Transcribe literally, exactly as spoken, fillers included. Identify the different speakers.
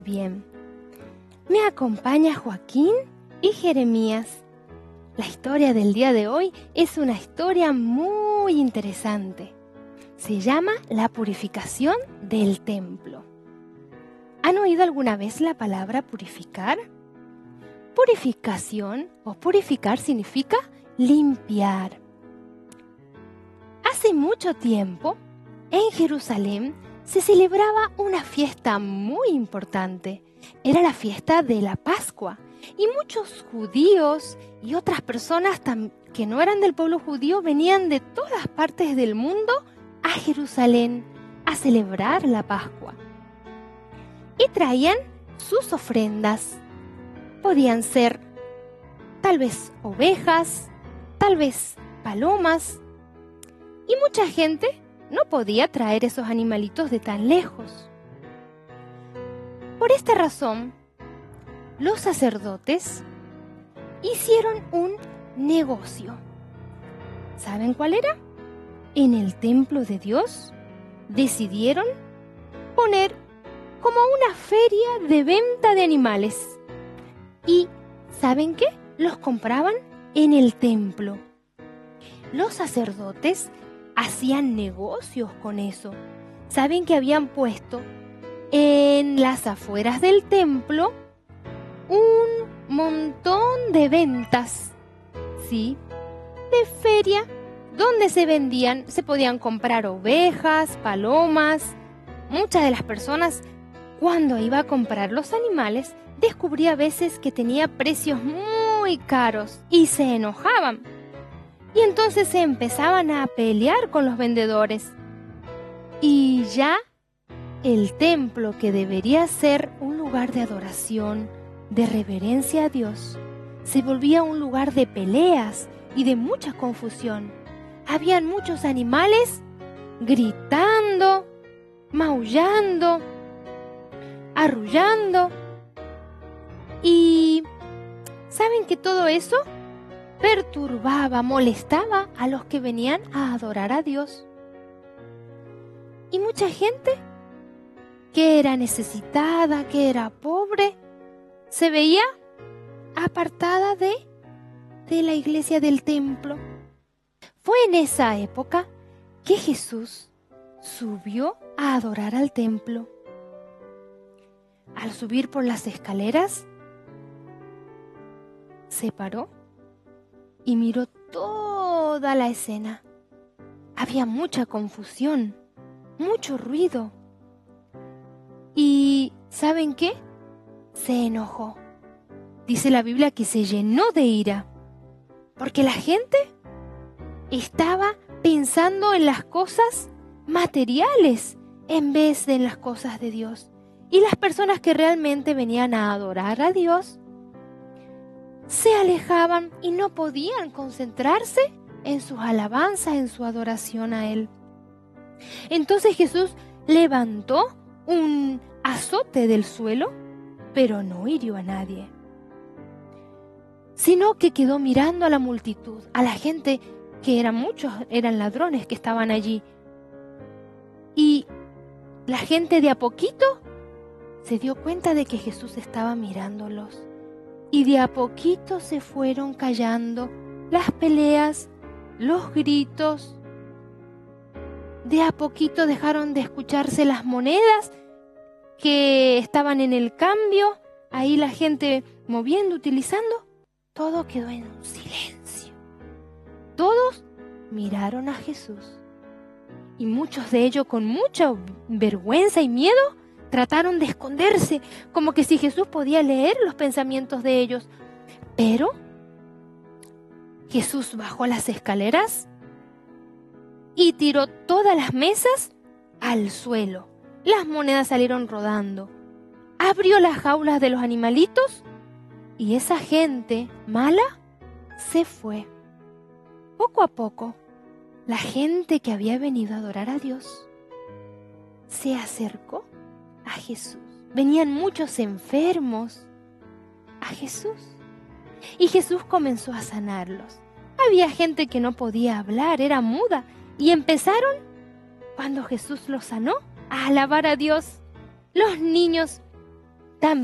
Speaker 1: Bien, me acompaña Joaquín y Jeremías. La historia del día de hoy es una historia muy interesante. Se llama La purificación del templo. ¿Han oído alguna vez la palabra purificar? Purificación o purificar significa limpiar. Hace mucho tiempo, en Jerusalén, se celebraba una fiesta muy importante. Era la fiesta de la Pascua. Y muchos judíos y otras personas que no eran del pueblo judío venían de todas partes del mundo a Jerusalén a celebrar la Pascua. Y traían sus ofrendas. Podían ser tal vez ovejas, tal vez palomas. Y mucha gente no podía traer esos animalitos de tan lejos. Por esta razón, los sacerdotes hicieron un negocio. ¿Saben cuál era? En el templo de Dios decidieron poner como una feria de venta de animales. Y ¿saben qué? Los compraban en el templo. Los sacerdotes hacían negocios con eso. ¿Saben que habían puesto en las afueras del templo un montón de ventas, ¿sí? De feria, donde se vendían, se podían comprar ovejas, palomas. Muchas de las personas, cuando iba a comprar los animales, descubría a veces que tenía precios muy caros y se enojaban. Y entonces se empezaban a pelear con los vendedores. Y ya el templo, que debería ser un lugar de adoración, de reverencia a Dios, se volvía un lugar de peleas y de mucha confusión. Habían muchos animales gritando, maullando, arrullando. Y ¿saben que todo eso perturbaba, molestaba a los que venían a adorar a Dios? Y mucha gente que era necesitada, que era pobre, se veía apartada de, de la iglesia del templo. Fue en esa época que Jesús subió a adorar al templo. Al subir por las escaleras, se paró y miró toda la escena. Había mucha confusión, mucho ruido. ¿Y saben qué? Se enojó. Dice la Biblia que se llenó de ira, porque la gente estaba pensando en las cosas materiales en vez de en las cosas de Dios. Y las personas que realmente venían a adorar a Dios se alejaban y no podían concentrarse en sus alabanzas, en su adoración a Él. Entonces Jesús levantó un azote del suelo, pero no hirió a nadie, sino que quedó mirando a la multitud, a la gente que eran muchos, eran ladrones que estaban allí. Y la gente de a poquito se dio cuenta de que Jesús estaba mirándolos. Y de a poquito se fueron callando las peleas, los gritos. De a poquito dejaron de escucharse las monedas que estaban en el cambio, ahí la gente moviendo, utilizando. Todo quedó en un silencio. Todos miraron a Jesús. Y muchos de ellos, con mucha vergüenza y miedo, trataron de esconderse, como que si Jesús podía leer los pensamientos de ellos. Pero Jesús bajó las escaleras y tiró todas las mesas al suelo. Las monedas salieron rodando. Abrió las jaulas de los animalitos y esa gente mala se fue. Poco a poco, la gente que había venido a adorar a Dios se acercó a Jesús. Venían muchos enfermos a Jesús y Jesús comenzó a sanarlos. Había gente que no podía hablar, era muda, y empezaron, cuando Jesús los sanó, a alabar a Dios. Los niños